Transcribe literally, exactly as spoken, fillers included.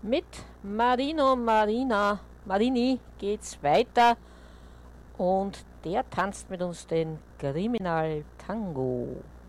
Mit Marino Marina Marini geht's weiter und der tanzt mit uns den Criminal Tango.